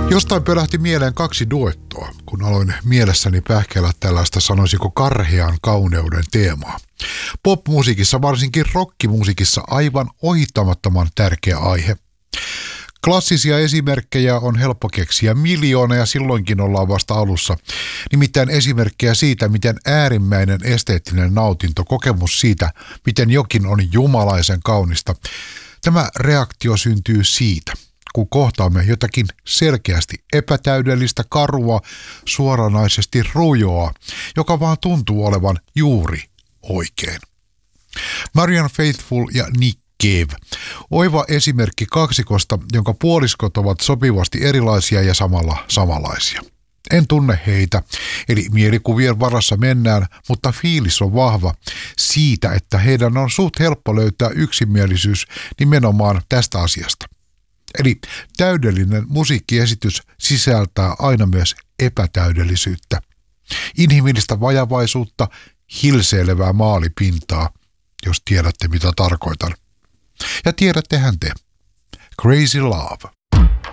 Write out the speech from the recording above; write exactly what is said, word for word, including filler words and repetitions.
Jostain pölähti mieleen kaksi duettoa, kun aloin mielessäni pähkäillä tällaista, sanoisiko, karhean kauneuden teemaa. Pop-musiikissa, varsinkin rockimusiikissa, aivan ohittamattoman tärkeä aihe. Klassisia esimerkkejä on helppo keksiä miljoona ja silloinkin ollaan vasta alussa. Nimittäin esimerkkejä siitä, miten äärimmäinen esteettinen nautinto, kokemus siitä, miten jokin on jumalaisen kaunista. Tämä reaktio syntyy siitä, kun kohtaamme jotakin selkeästi epätäydellistä, karua, suoranaisesti rujoa, joka vaan tuntuu olevan juuri oikein. Marianne Faithfull ja Nick Cave. Oiva esimerkki kaksikosta, jonka puoliskot ovat sopivasti erilaisia ja samalla samanlaisia. En tunne heitä, eli mielikuvien varassa mennään, mutta fiilis on vahva siitä, että heidän on suht helppo löytää yksimielisyys nimenomaan tästä asiasta. Eli täydellinen musiikkiesitys sisältää aina myös epätäydellisyyttä, inhimillistä vajavaisuutta, hilseilevää maalipintaa, jos tiedätte mitä tarkoitan. Ja tiedättehän te. Crazy Love.